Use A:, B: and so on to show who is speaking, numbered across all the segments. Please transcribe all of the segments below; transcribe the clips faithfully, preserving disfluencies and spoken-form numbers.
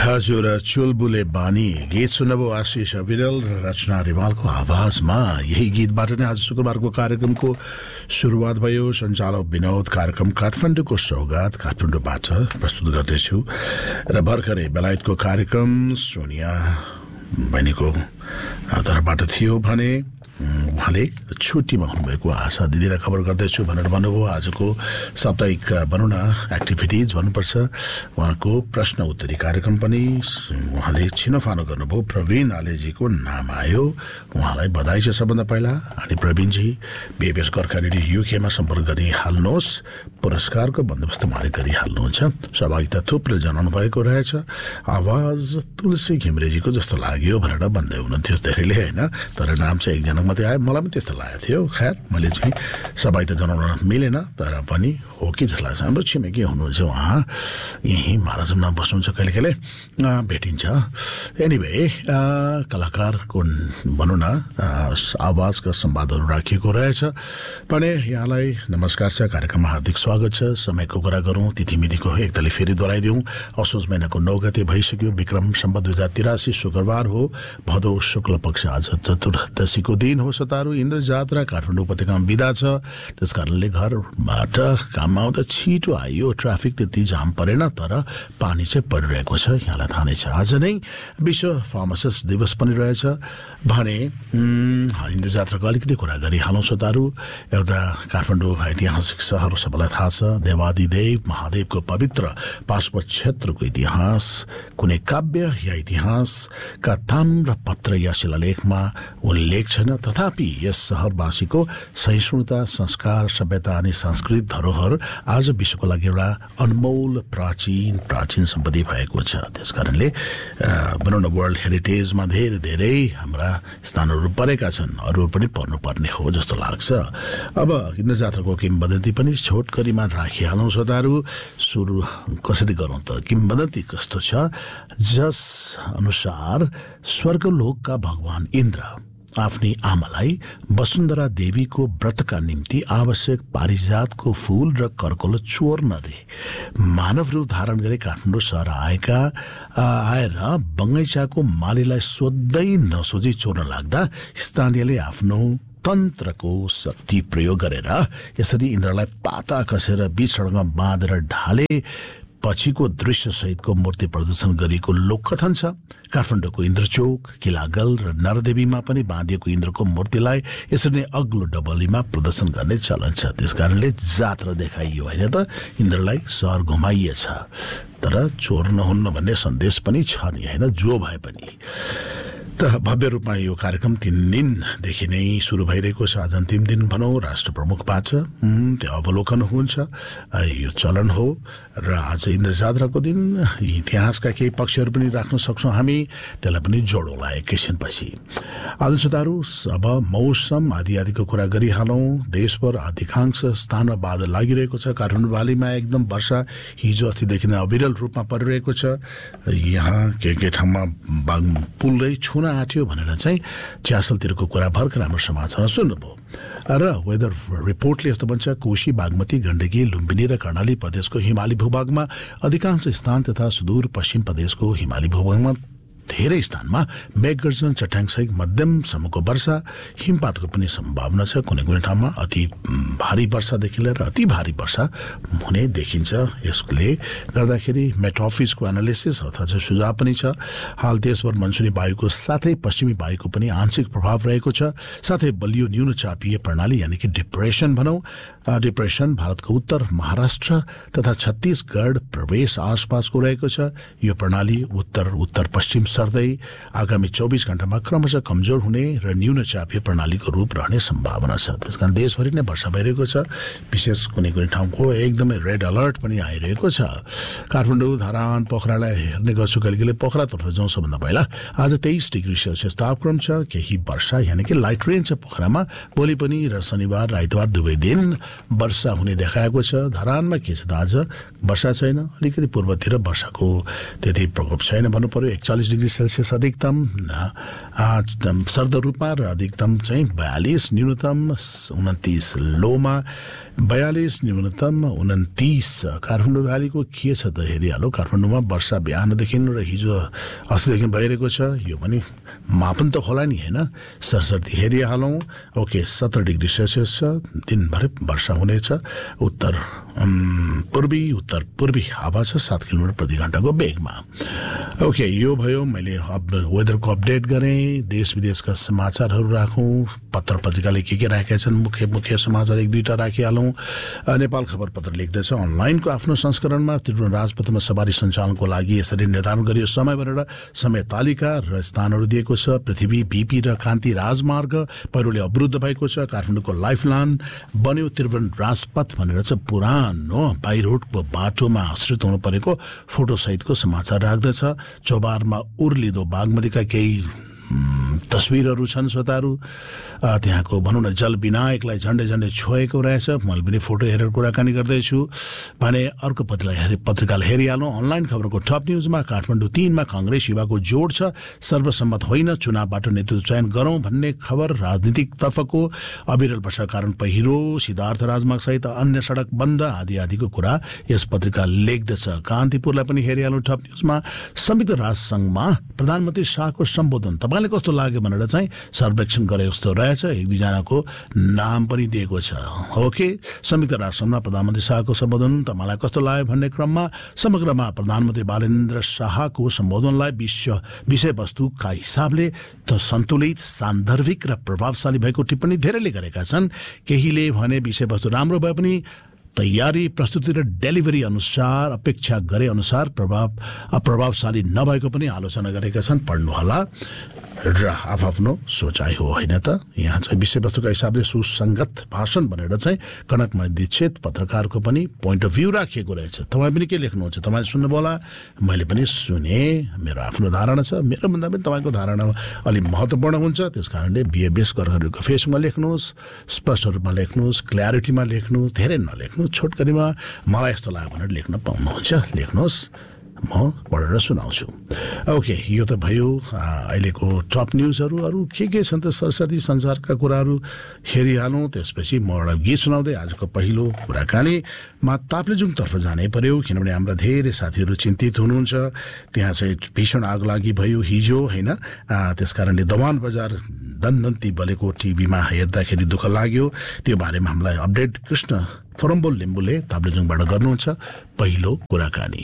A: हजुर चुलबुले बानी गीत सुन्नुभयो आशिष अविरल र रचना रिमालको आवाजमा। यही गीतबाट नै आज शुक्रबारको कार्यक्रमको सुरुवात भयो। सञ्चालक विनोद कार्यक्रम काठमाडौँको सौगात काठमाडौँबाट प्रस्तुत गर्दैछु र भर्खरै बेलायतको कार्यक्रम सोनिया बहिनीको तर्फबाट थियो भने उहाँले छुट्टीमा हुनुभएको आशा दिदीलाई खबर गर्दैछु भनेर भन्नुभयो। आजको साप्ताहिक भनौँ न एक्टिभिटिज भन्नुपर्छ उहाँको प्रश्न उत्तरी कार्यक्रम पनि उहाँले छिनोफानो गर्नुभयो। प्रवीण आलेजीको नाम आयो, उहाँलाई बधाई छ सबभन्दा पहिला। अनि प्रवीणजी बिएबीएस गोर्खा रेडियो युकेमा सम्पर्क गरिहाल्नुहोस्, पुरस्कारको बन्दोबस्त उहाँले गरिहाल्नुहुन्छ। सहभागिता थुप्रै जनाउनु भएको रहेछ। आवाज तुलसी घिम्रेजीको जस्तो लाग्यो भनेर भन्दै हुनुहुन्थ्यो धेरैले होइन, तर नाम चाहिँ एकजना मात्रै आयो। मलाई पनि त्यस्तो लागेको थियो। खैर मैले चाहिँ सहभागिता जनाउन मिलेन, तर पनि हो कि जस्तो लाग्छ। हाम्रो छिमेकी हुनुहुन्छ उहाँ, यहीँ महाराजमा बस्नुहुन्छ, कहिले कहिले भेटिन्छ। एनिवे कलाकारको भनौँ न आवाजका संवादहरू राखिएको रहेछ भने यहाँलाई नमस्कार छ, कार्यक्रममा हार्दिक स्वागत छ। समयको कुरा गरौँ, तिथिमितिको एकतालि फेरि दोहोऱ्याइदिउँ। असोज महिनाको नौ गते भइसक्यो, विक्रम सम्वत दुई हजार तिरासी शुक्रबार हो, भदौ शुक्ल पक्ष आज चतुर्दशीको दिन हो। सतारू इन्द्र जात्रा काठमाडौँ उपत्यकामा बिदा छ, त्यस कारणले घरबाट काममा आउँदा छिटो आइयो। ट्राफिक त्यति जाम परेन, तर पानी चाहिँ परिरहेको छ, यहाँलाई थाहा नै छ। आज नै विश्व फार्मासिस्ट दिवस पनि रहेछ भने इन्द्र जात्राको अलिकति कुरा गरिहालौँ। सतारू एउटा काठमाडौँ ऐतिहासिक सहर, सबैलाई थाहा छ। देवादिदेव महादेवको पवित्र पाशुपत क्षेत्रको इतिहास कुनै काव्य या इतिहासका ताम्रपत्र या शिलालेखमा उल्लेख छैन, तथापि यस सहरवासीको सहिष्णुता, संस्कार, सभ्यता अनि सांस्कृतिक धरोहर आज विश्वको लागि एउटा अनमोल प्राचीन प्राचीन सम्पत्ति भएको छ। त्यस कारणले भनौँ न वर्ल्ड हेरिटेजमा धेरै धेरै हाम्रा स्थानहरू परेका छन्, अरू पनि पर्नुपर्ने हो जस्तो लाग्छ। अब इन्द्र जात्राको किम्बदन्ती पनि छोटकरीमा राखिहालौँ। सदारू सुरु कसरी गरौँ त? किम्बदन्ती कस्तो छ, जस अनुसार स्वर्गलोकका भगवान इन्द्र आफ्नी आमालाई वसुन्धरा देवीको व्रतका निम्ति आवश्यक पारिजातको फूल र कर्कलो चोर्नले मानव रूप धारण गरे काठमाडौँ सहर आएका आएर बगैँचाको मालीलाई सोध्दै नसोझी चोर्न लाग्दा स्थानीयले आफ्नो तन्त्रको शक्ति प्रयोग गरेर यसरी इन्द्रलाई पाता कसेर बीच सडकमा बाँधेर ढाले। पछिको दृश्य सहितको मूर्ति प्रदर्शन गरिएको लोककथन छ। काठमाडौँको इन्द्रचोक, किलागल र नरदेवीमा पनि बाँधिएको इन्द्रको मूर्तिलाई यसरी नै अग्लो डबलीमा प्रदर्शन गर्ने चलन छ। त्यस कारणले जात्रा देखाइयो होइन त, इन्द्रलाई सहर घुमाइएछ, तर चोर नहुन्न भन्ने सन्देश पनि छ नि होइन, जो भए पनि। त भव्य रूपमा यो कार्यक्रम तीन दिनदेखि नै सुरु भइरहेको छ। आज अन्तिम दिन भनौँ, राष्ट्र प्रमुखबाट त्यो अवलोकन हुन्छ, यो चलन हो। र आज इन्द्र जात्राको दिन इतिहासका केही पक्षहरू पनि राख्न सक्छौँ हामी, त्यसलाई पनि जोडौँला एकैछिनपछि। आदर्शताहरू अब मौसम आदि आदिको कुरा गरिहालौँ। देशभर अधिकांश स्थानमा बादल लागिरहेको छ। काठमाडौँ भ्यालीमा एकदम वर्षा हिजो अस्तिदेखि नै अविरल रूपमा परिरहेको छ। यहाँ के के ठाउँमा बाघ पुलै छुन आँट्यो भनेर चाहिँ च्यासलतिरको कुरा भर्खर हाम्रो समाचारमा सुन्नुभयो। र वेदर रिपोर्टले यस्तो भन्छ, कोशी, बागमती, गण्डकी, लुम्बिनी र कर्णाली प्रदेशको हिमाली भूभागमा अधिकांश स्थान तथा सुदूर पश्चिम प्रदेशको हिमाली भूभागमा धेरै स्थानमा मेघगर्जन, चट्याङसहित मध्यमसम्मको वर्षा, हिमपातको पनि सम्भावना छ। कुनै कुनै ठाउँमा अति भारी वर्षादेखि लिएर अति भारी वर्षा हुने देखिन्छ। यसले गर्दाखेरि मेट अफिसको एनालिसिस अथवा चाहिँ सुझाव पनि छ। हाल देशभर मनसुनी वायुको साथै पश्चिमी वायुको पनि आंशिक प्रभाव रहेको छ। साथै बलियो न्यूनचापीय प्रणाली यानि कि डिप्रेसन भनौँ, डिप्रेसन भारतको उत्तर महाराष्ट्र तथा छत्तीसगढ प्रवेश आसपासको रहेको छ। यो प्रणाली उत्तर उत्तर पश्चिम सर्दै आगामी चौबिस घण्टामा क्रमशः कमजोर हुने र न्यूनचापीय प्रणालीको रूप रहने सम्भावना छ। त्यसकारण देशभरि नै वर्षा भइरहेको छ। विशेष कुनै कुनै ठाउँको एकदमै रेड अलर्ट पनि आइरहेको छ। काठमाडौँ, धरान, पोखरालाई हेर्ने गर्छु कहिले कहिले। पोखरातर्फ जाउँ सबभन्दा पहिला। आज तेइस डिग्री सेल्सियस तापक्रम छ। केही वर्षा यानि कि लाइट रेन छ पोखरामा। भोलि पनि र शनिबार र आइतबार दुवै दिन वर्षा हुने देखाएको छ। धरानमा के छ त, आज वर्षा छैन। अलिकति पूर्वतिर वर्षाको त्यति प्रकोप छैन भन्नु पर्यो। एकचालिस डिग्री डिग्री सेल्सियस अधिकतम, सर्द रूपमा र अधिकतम चाहिँ बयालिस, न्यूनतम उन्तिस, लोमा बयालिस, न्यूनतम उन्तिस। काठमाडौँ भ्यालीको के छ त हेरिहालौँ। काठमाडौँमा वर्षा बिहानदेखि र हिजो अस्तिदेखि भइरहेको छ, यो पनि मापन त होला नि होइन, सरसर्ती हेरिहालौँ। ओके, सत्र डिग्री सेल्सियस छ, दिनभरि वर्षा हुनेछ। उत्तर पूर्वी उत्तर पूर्वी हावा छ सात किलोमिटर प्रति घन्टाको वेगमा। ओके, यो भयो मैले अब वेदरको अपडेट गरेँ। देश विदेशका समाचारहरू राखौँ, पत्र पत्रिकाले के के राखेका छन्, मुख्य मुख्य समाचार एक दुईवटा राखिहालौँ। नेपाल खबर पत्र लेख्दछ, अनलाइनको आफ्नो संस्करणमा त्रिभुवन राजपथमा सवारी सञ्चालनको लागि यसरी निर्धारण गरियो समय भनेर समय तालिका र स्थानहरू दिएको छ। पृथ्वी, बीपी र कान्ति राजमार्ग पहिरोले अवरुद्ध भएको छ। काठमाडौँको लाइफलाइन बन्यो त्रिभुवन राजपथ भनेर चाहिँ पुरानो बाई रोडको बाटोमा आश्रित हुनु परेको फोटोसहितको समाचार राख्दछ। चौबारमा उर्लिदो बागमतीका केही तस्विरहरू छन् श्रोताहरू। त्यहाँको भनौँ न जल विनायकलाई झन्डै झन्डै छोएको रहेछ। मैले पनि फोटो हेरेर कुराकानी गर्दैछु भने अर्को पत्रिका हेरे पत्रिकाले हेरिहालौँ। अनलाइन खबरको टप न्युजमा काठमाडौँ तीनमा काङ्ग्रेस युवाको जोड छ, सर्वसम्मत होइन, चुनावबाट नेतृत्व चयन गरौँ भन्ने खबर। राजनीतिक तर्फको अविरल वर्षा कारण पहिरो, सिद्धार्थ राजमार्ग सहित अन्य सडक बन्द आदि आदिको कुरा यस पत्रिका लेख्दछ। कान्तिपुरलाई पनि हेरिहालौँ टप न्युजमा। संयुक्त राष्ट्रसङ्घमा प्रधानमन्त्री शाहको सम्बोधन तपाईँलाई कस्तो लाग्यो भनेर चाहिँ सर्वेक्षण गरे जस्तो रहेछ। एक दुईजनाको नाम पनि दिएको छ। ओके, संयुक्त राष्ट्रमा प्रधानमन्त्री शाहको सम्बोधन तपाईँलाई कस्तो लाग्यो भन्ने क्रममा समग्रमा प्रधानमन्त्री बालेन्द्र शाहको सम्बोधनलाई विश्व विषयवस्तुका हिसाबले त सन्तुलित, सान्दर्भिक र प्रभावशाली भएको टिप्पणी धेरैले गरेका छन्। केहीले भने विषयवस्तु राम्रो भए पनि तयारी, प्रस्तुति र डेलिभरी अनुसार अपेक्षा गरे अनुसार प्रभाव प्रभावशाली नभएको पनि आलोचना गरेका छन्। पढ्नुहोला र आफ्नो सोचाइ हो होइन त। यहाँ चाहिँ विषयवस्तुका हिसाबले सुसङ्गत भाषण भनेर चाहिँ कनकमणि दीक्षित पत्रकारको पनि पोइन्ट अफ भ्यू राखिएको रहेछ। तपाईँ पनि के लेख्नुहुन्छ तपाईँले सुन्नुभयो होला, मैले पनि सुने। मेरो आफ्नो धारणा छ, मेरो भन्दा पनि तपाईँको धारणा अलिक महत्त्वपूर्ण हुन्छ। त्यस कारणले बिएबिएस गरेरको फेसमा लेख्नुहोस्, स्पष्ट रूपमा लेख्नुहोस्, क्ल्यारिटीमा लेख्नुहोस्, धेरै नलेख्नुहोस्, छोटकरीमा मलाई यस्तो लाग्यो भनेर लेख्न पाउनुहुन्छ, लेख्नुहोस्, म पढेर सुनाउँछु। ओके, यो त भयो अहिलेको टप न्युजहरू। अरू के के छन् त सरस्वती संसारका कुराहरू हेरिहालौँ। त्यसपछि म एउटा गीत सुनाउँदै आजको पहिलो कुराकानीमा ताप्लेजुङतर्फ जानै पर्यो, किनभने हाम्रा धेरै साथीहरू चिन्तित हुनुहुन्छ। त्यहाँ चाहिँ भीषण आगलागी भयो हिजो होइन, त्यस कारणले दवान बजार दन्दन्ती बलेको टिभीमा हेर्दाखेरि दुःख लाग्यो। त्यो बारेमा हामीलाई अपडेट कृष्ण फरम्बोल लिम्बुले ताप्लेजुङबाट गर्नुहुन्छ पहिलो कुराकानी।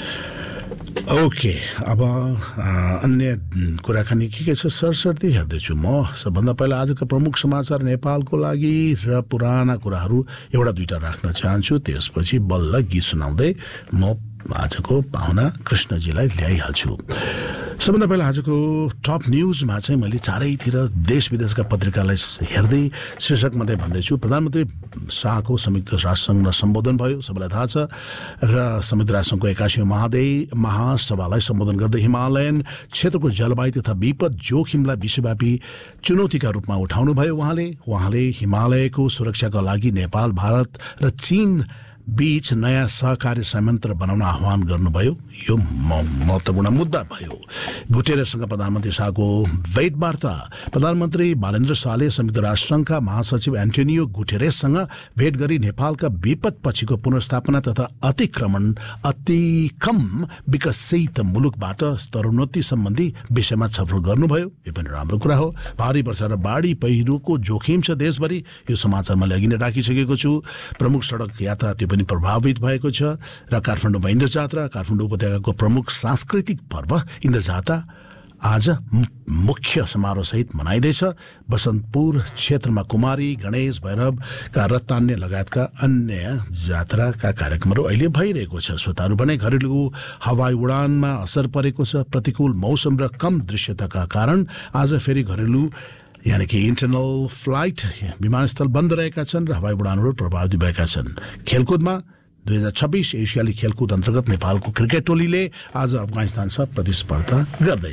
A: ओके, अब अन्य कुराकानी के के छ सरसर्ती हेर्दैछु म। सबभन्दा पहिला आजका प्रमुख समाचार नेपालको लागि र पुराना कुराहरू एउटा दुईटा राख्न चाहन्छु। त्यसपछि बल्ल गीत सुनाउँदै म आजको पाहुना कृष्णजीलाई ल्याइहाल्छु। सबभन्दा पहिला आजको टप न्युजमा चाहिँ मैले चारैतिर देश विदेशका पत्रिकालाई हेर्दै शीर्षक मात्रै भन्दैछु। प्रधानमन्त्री शाहको संयुक्त राष्ट्रसङ्घमा सम्बोधन भयो, सबैलाई थाहा छ। र संयुक्त राष्ट्रसङ्घको एकासीौँ महादेव महासभालाई सम्बोधन गर्दै हिमालयन क्षेत्रको जलवायु तथा विपद जोखिमलाई विश्वव्यापी चुनौतीका रूपमा उठाउनुभयो उहाँले। उहाँले हिमालयको सुरक्षाका लागि नेपाल, भारत र चीन बीच नयाँ सहकार्य संयन्त्र बनाउन आह्वान गर्नुभयो। यो महत्त्वपूर्ण मुद्दा भयो। गुटेरेससँग प्रधानमन्त्री शाहको भेटवार्ता। प्रधानमन्त्री बालेन्द्र शाहले संयुक्त राष्ट्रसङ्घका महासचिव एन्टोनियो गुटेरेससँग भेट गरी नेपालका विपद पछिको पुनर्स्थापना तथा अतिक्रमण अति कम विकसित मुलुकबाट स्तरोन्नति सम्बन्धी विषयमा छलफल गर्नुभयो। यो पनि राम्रो कुरा हो। भारी वर्षा र बाढी पहिरोको जोखिम छ देशभरि, यो समाचार मैले अघि नै राखिसकेको छु। प्रमुख सडक यात्रा त्यो पनि प्रभावित भएको छ। र काठमाडौँमा इन्द्र जात्रा, काठमाडौँ उपत्यकाको प्रमुख सांस्कृतिक पर्व इन्द्र जात्रा आज मुख्य समारोहसहित मनाइँदैछ। बसन्तपुर क्षेत्रमा कुमारी, गणेश, भैरवका रथ तान्ने लगायतका अन्य जात्राका कार्यक्रमहरू अहिले भइरहेको छ। श्रोताहरू भने घरेलु हवाई उडानमा असर परेको छ। प्रतिकूल मौसम र कम दृश्यताका कारण आज फेरि घरेलु यानी कि इन्टरनल फ्लाइट विमानस्थल बन्द रहेका छन् र हवाई उडानहरू प्रभावित भएका छन्। खेलकुदमा दुई हजार छब्बिस एसियाली खेलकुद अन्तर्गत नेपालको क्रिकेट टोलीले आज अफगानिस्तानसँग प्रतिस्पर्धा गर्दैछ।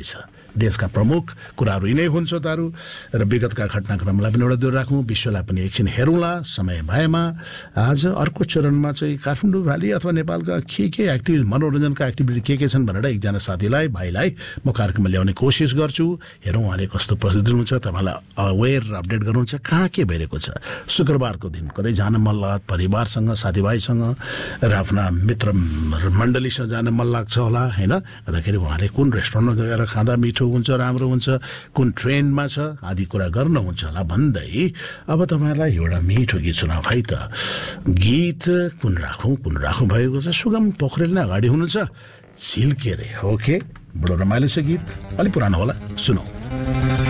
A: देशका प्रमुख कुराहरू यिनै हुन् श्रोताहरू र विगतका घटनाक्रमलाई पनि एउटा दूर राखौँ विश्वलाई पनि एकछिन हेरौँला समय भएमा आज अर्को चरणमा चाहिँ काठमाडौँ भ्याली अथवा नेपालका के के एक्टिभिटी मनोरञ्जनका एक्टिभिटी के के छन् भनेर एकजना साथीलाई भाइलाई म कार्यक्रममा ल्याउने कोसिस गर्छु हेरौँ उहाँले कस्तो प्रस्तुति दिनुहुन्छ तपाईँलाई अवेर र अपडेट गर्नुहुन्छ कहाँ के भइरहेको छ शुक्रबारको दिन कतै जान मन लाग्छ परिवारसँग साथीभाइसँग र आफ्ना मित्र मण्डलीसँग जान मन लाग्छ होला होइन अन्तखेरि उहाँले कुन रेस्टुरेन्टमा गएर खाँदा मिठो हुन्छ राम्रो हुन्छ कुन ट्रेन्डमा छ आदि कुरा गर्नुहुन्छ होला भन्दै अब तपाईँहरूलाई एउटा मिठो गीत सुनाऊ है त गीत कुन राखौँ कुन राखौँ भएको छ सुगम पोखरेल नै अगाडि हुनुहुन्छ झिल्के रे ओके बडो रमाइलो छ गीत अलिक पुरानो होला सुनौ